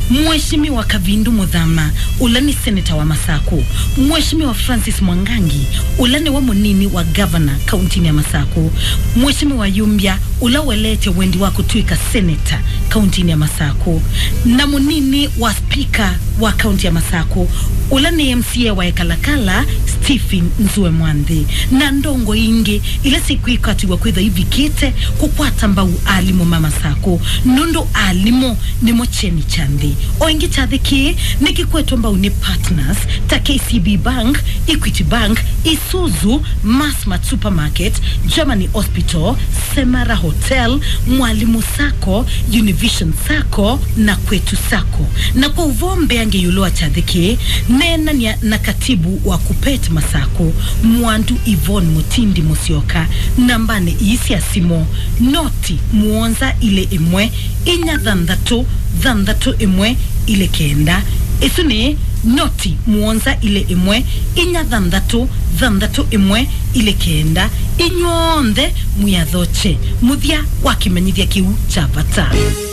Mheshimiwa Kavindu Muthama ulani senator wa Masako, Mheshimiwa Francis Mwangangi ulani wa munini wa governor kaunti ya Masako, Mheshimiwa Yumbia ulawelete wendi wako tuika senator kaunti ya Masako, na munini wa speaker wa kaunti ya Masako ulani MCA wa Ekalakala Stephen Nzue Mwandhi, na ndongo ingi ile siku ikati wa kwitha hivi kite kukwata mbau alimo mama Sako nundo alimo ni mocheni chandi oingi chathiki nikikwetu mbau ni partners ta KCB Bank, Equity Bank, Isuzu, Massmart Supermarket, Germany Hospital, Semara Hotel, Mwalimu Sako, Univision Sako na Kwetu Sako. Na kwa uvombe ange yuloa chathiki nena na katibu wa Kupet Masako Mwandu Yvonne Mutindi Musioka, nambane isi ya simo noti muonza ile imwe inya dhandatu imwe ile kenda. Isuni noti muonza ile imwe inya dhandatu imwe ile kenda. Inyonde muyadhoche muthia wakimenyithia kiu chapata.